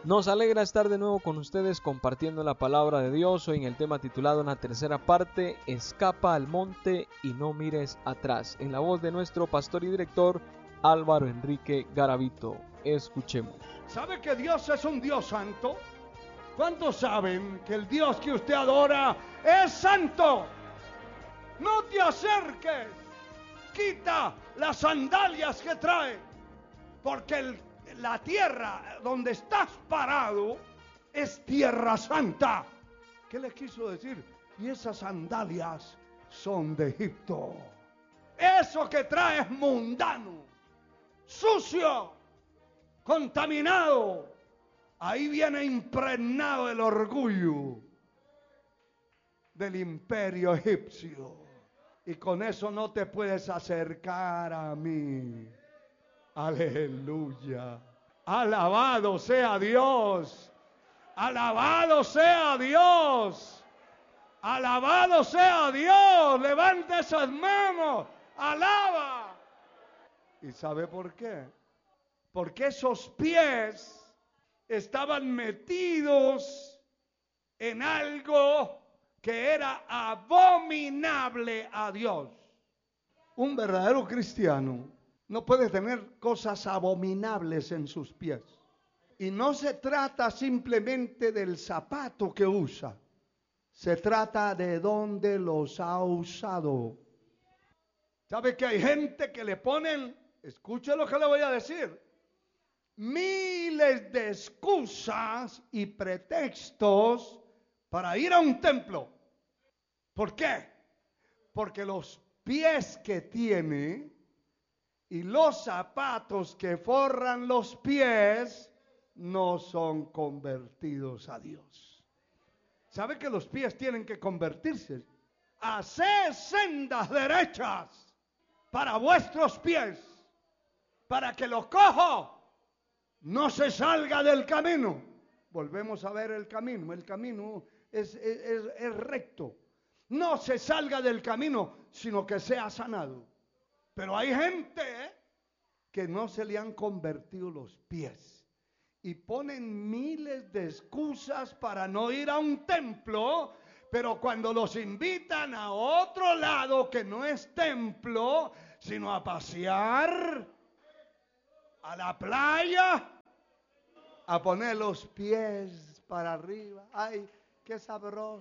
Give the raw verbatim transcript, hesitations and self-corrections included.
Nos alegra estar de nuevo con ustedes compartiendo la palabra de Dios. Hoy en el tema titulado en la tercera parte, Escapa al monte y no mires atrás, en la voz de nuestro pastor y director Álvaro Enrique Garavito. Escuchemos. ¿Sabe que Dios es un Dios santo? ¿Cuántos saben que el Dios que usted adora es santo? No te acerques, quita las sandalias que trae, porque el la tierra donde estás parado es tierra santa. ¿Qué les quiso decir? Y esas sandalias son de Egipto. Eso que trae es mundano, sucio, contaminado. Ahí viene impregnado el orgullo del imperio egipcio. Y con eso no te puedes acercar a mí. Aleluya. Alabado sea Dios. Alabado sea Dios. Alabado sea Dios. Levanta esas manos. Alaba. ¿Y sabe por qué? Porque esos pies estaban metidos en algo que era abominable a Dios. Un verdadero cristiano no puede tener cosas abominables en sus pies. Y no se trata simplemente del zapato que usa. Se trata de dónde los ha usado. ¿Sabe que hay gente que le ponen, escuche lo que le voy a decir, miles de excusas y pretextos para ir a un templo? ¿Por qué? Porque los pies que tiene y los zapatos que forran los pies no son convertidos a Dios. ¿Sabe que los pies tienen que convertirse? Haced sendas derechas para vuestros pies, para que lo cojo no se salga del camino. Volvemos a ver el camino. El camino es, es, es, es recto. No se salga del camino, sino que sea sanado. Pero hay gente ¿eh? que no se le han convertido los pies y ponen miles de excusas para no ir a un templo, pero cuando los invitan a otro lado que no es templo, sino a pasear, a la playa, a poner los pies para arriba, ay, qué sabroso.